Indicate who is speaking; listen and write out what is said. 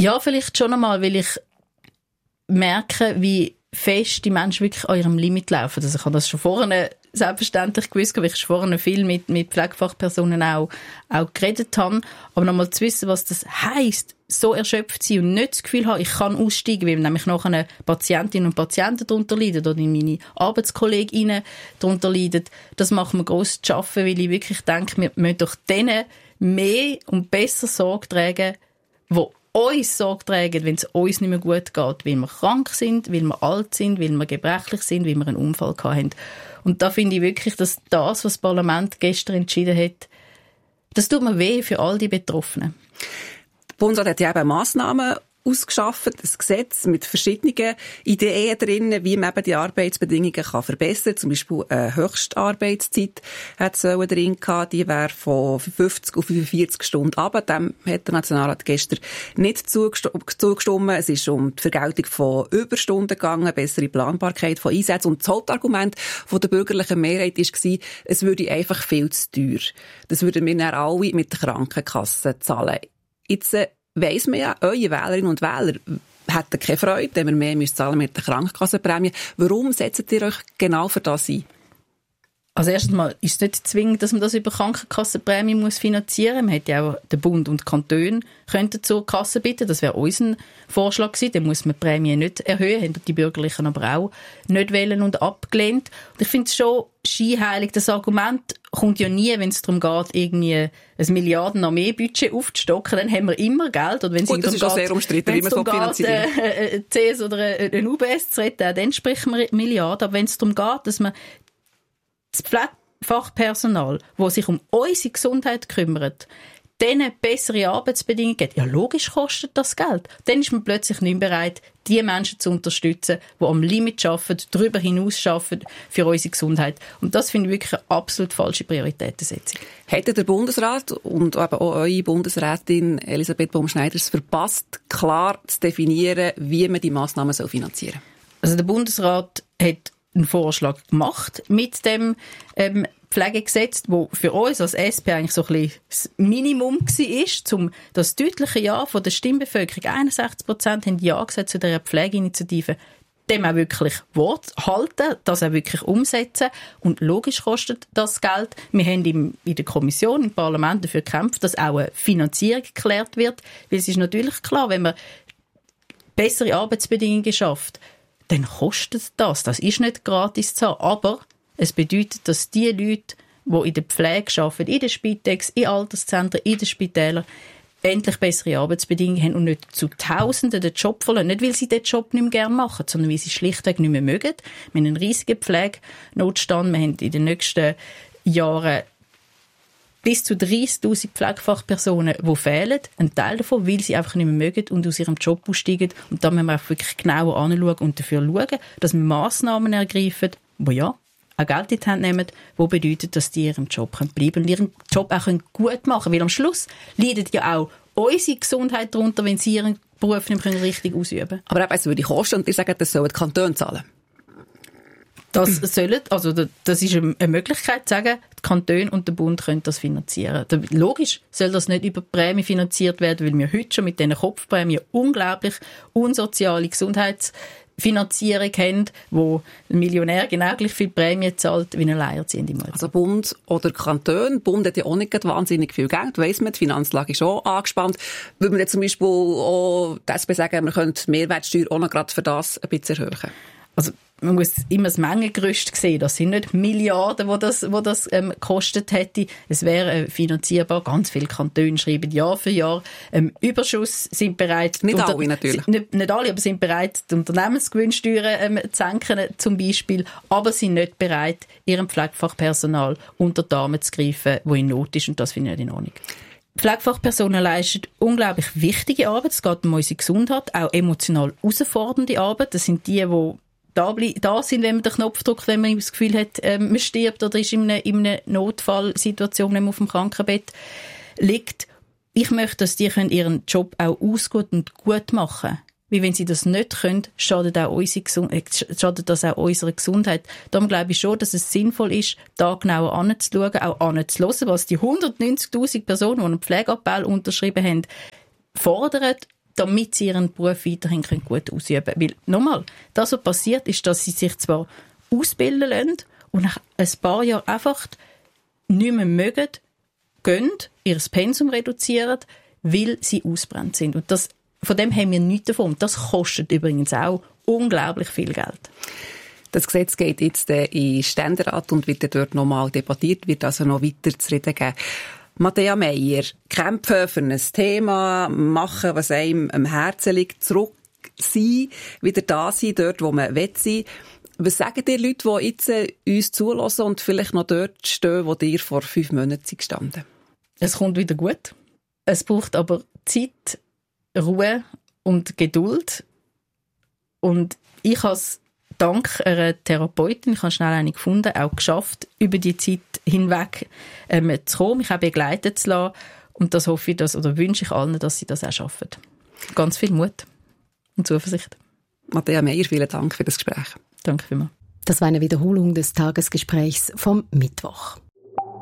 Speaker 1: Ja, vielleicht schon einmal, weil ich merke, wie fest die Menschen wirklich an ihrem Limit laufen. Also ich habe das schon vorher selbstverständlich gewusst, weil ich schon vorher viel mit Pflegefachpersonen auch geredet habe. Aber nochmal zu wissen, was das heisst, so erschöpft sein und nicht das Gefühl haben, ich kann aussteigen, weil nämlich nachher Patientinnen und Patienten darunter leiden oder meine Arbeitskolleginnen darunter leiden, das macht mir gross zu schaffen, weil ich wirklich denke, wir müssen doch denen mehr und besser Sorge tragen, die uns Sorge tragen, wenn es uns nicht mehr gut geht, weil wir krank sind, weil wir alt sind, weil wir gebrechlich sind, weil wir einen Unfall hatten. Und da finde ich wirklich, dass das, was das Parlament gestern entschieden hat, das tut mir weh für all die Betroffenen.
Speaker 2: Der Bundesrat hat ja eben Massnahmen ausgeschafft, ein Gesetz mit verschiedenen Ideen drin, wie man eben die Arbeitsbedingungen kann verbessern kann. Zum Beispiel eine Höchstarbeitszeit hat es drin gehabt, die wäre von 50 auf 45 Stunden runter. Dem hat der Nationalrat gestern nicht zugestimmt. Es ist um die Vergeltung von Überstunden gegangen, bessere Planbarkeit von Einsätzen. Und das Hauptargument von der bürgerlichen Mehrheit war, es würde einfach viel zu teuer. Das würden wir dann alle mit der Krankenkasse zahlen. Jetzt weiss man ja, eure Wählerinnen und Wähler hätten keine Freude, wenn wir mehr zahlen mit der Krankenkassenprämie. Warum setzt ihr euch genau für das ein?
Speaker 1: Also erstens mal ist es nicht zwingend, dass man das über Krankenkassenprämie muss finanzieren. Man hätte ja auch den Bund und die Kantone könnten zur Kasse bitten. Das wäre unser Vorschlag gewesen. Dann muss man die Prämie nicht erhöhen. Haben die Bürgerlichen aber auch nicht wählen und abgelehnt. Und ich finde es schon scheinheilig. Das Argument kommt ja nie, wenn es darum geht, irgendwie ein Milliarden-Armee-Budget aufzustocken. Dann haben wir immer Geld. Und wenn es
Speaker 2: das ist auch sehr umstritten, wie man so finanziert.
Speaker 1: CS oder ein UBS zu retten, dann sprechen wir Milliarden. Aber wenn es darum geht, dass man das Pflegefachpersonal, das sich um unsere Gesundheit kümmert, denen bessere Arbeitsbedingungen gibt, ja logisch kostet das Geld. Dann ist man plötzlich nicht mehr bereit, die Menschen zu unterstützen, die am Limit arbeiten, darüber hinaus arbeiten für unsere Gesundheit. Und das finde ich wirklich eine absolut falsche Prioritätensetzung.
Speaker 2: Hätte der Bundesrat und eben auch eure Bundesrätin Elisabeth Baumschneider es verpasst, klar zu definieren, wie man die Massnahmen finanzieren soll?
Speaker 1: Also der Bundesrat hat einen Vorschlag gemacht mit dem Pflegegesetz, wo für uns als SP eigentlich so ein bisschen das Minimum war, um das deutliche Ja von der Stimmbevölkerung, 61% haben Ja gesagt zu dieser Pflegeinitiative, dem auch wirklich Wort halten, das auch wirklich umsetzen. Und logisch kostet das Geld. Wir haben in der Kommission, im Parlament dafür gekämpft, dass auch eine Finanzierung geklärt wird, weil es ist natürlich klar, wenn man bessere Arbeitsbedingungen schafft, dann kostet das. Das ist nicht gratis zu haben. Aber es bedeutet, dass die Leute, die in der Pflege arbeiten, in der Spitex, in Alterszentren, in den Spitälern, endlich bessere Arbeitsbedingungen haben und nicht zu Tausenden den Job verlieren. Nicht, weil sie den Job nicht mehr gerne machen, sondern weil sie schlichtweg nicht mehr mögen. Wir haben einen riesigen Pflegenotstand. Wir haben in den nächsten Jahren bis zu 30'000 Pflegefachpersonen, die fehlen. Ein Teil davon, weil sie einfach nicht mehr mögen und aus ihrem Job aussteigen. Und da müssen wir auch wirklich genauer anschauen und dafür schauen, dass wir Massnahmen ergreifen, die ja auch Geld in die Hand nehmen, die bedeuten, dass die in ihrem Job bleiben können und ihren Job auch gut machen können. Weil am Schluss leidet ja auch unsere Gesundheit darunter, wenn sie ihren Beruf nicht mehr richtig ausüben können.
Speaker 2: Aber eben, es würde kosten und ihr sagt, das sollen die Kantone zahlen.
Speaker 1: Das ist eine Möglichkeit, zu sagen, die Kantone und der Bund können das finanzieren. Logisch soll das nicht über Prämie finanziert werden, weil wir heute schon mit diesen Kopfprämien unglaublich unsoziale Gesundheitsfinanzierung haben, wo ein Millionär genau gleich viel Prämie zahlt wie eine Alleinerziehende Mutter.
Speaker 2: Also Bund oder Kanton. Bund hat ja auch nicht wahnsinnig viel Geld, weiss man, die Finanzlage ist auch angespannt. Würde man jetzt zum Beispiel auch die SP sagen, man könnte die Mehrwertsteuer auch noch gerade für das ein bisschen erhöhen?
Speaker 1: Also man muss immer das Mengengerüst sehen. Das sind nicht Milliarden, wo das gekostet hätte. Es wäre finanzierbar. Ganz viele Kantone schreiben Jahr für Jahr. Überschuss sind bereit.
Speaker 2: Nicht alle natürlich.
Speaker 1: Nicht alle, aber sind bereit, die Unternehmensgewinnsteuern zu senken, zum Beispiel. Aber sind nicht bereit, ihrem Pflegefachpersonal unter die Arme zu greifen, wo in Not ist. Und das finde ich nicht in Ordnung. Pflegefachpersonen leisten unglaublich wichtige Arbeit. Es geht um unsere Gesundheit, auch emotional herausfordernde Arbeit. Das sind die da sind, wenn man den Knopf drückt, wenn man das Gefühl hat, man stirbt oder ist in einer Notfallsituation, wenn man auf dem Krankenbett liegt. Ich möchte, dass die ihren Job auch ausgut und gut machen können. Weil wenn sie das nicht können, schadet das auch unserer Gesundheit. Darum glaube ich schon, dass es sinnvoll ist, da genauer anzuschauen, auch anzuhören, was die 190'000 Personen, die einen Pflegeappell unterschrieben haben, fordern. damit sie ihren Beruf weiterhin gut ausüben können. Weil, nochmal, das, was passiert, ist, dass sie sich zwar ausbilden lassen und nach ein paar Jahren einfach nicht mehr mögen, gehen, ihr Pensum reduzieren, weil sie ausbrennt sind. Und von dem haben wir nichts davon. Das kostet übrigens auch unglaublich viel Geld.
Speaker 2: Das Gesetz geht jetzt in den Ständerat und wird dort nochmal debattiert, wird also noch weiter zu reden geben. Matthäa Meier, kämpfen für ein Thema, machen, was einem am Herzen liegt, zurück sein, wieder da sein, dort, wo man sein will. Was sagen dir Leute, die jetzt uns zulassen und vielleicht noch dort stehen, wo dir vor 5 Monaten gestanden?
Speaker 1: Es kommt wieder gut. Es braucht aber Zeit, Ruhe und Geduld. Und ich habe es dank einer Therapeutin, ich habe schnell eine gefunden, auch geschafft, über die Zeit hinweg zu kommen, mich auch begleiten zu lassen. Und das hoffe ich, oder wünsche ich allen, dass sie das auch schaffen. Ganz viel Mut und Zuversicht.
Speaker 2: Matthäa Meier, vielen Dank für das Gespräch.
Speaker 1: Danke vielmals.
Speaker 3: Das war eine Wiederholung des Tagesgesprächs vom Mittwoch.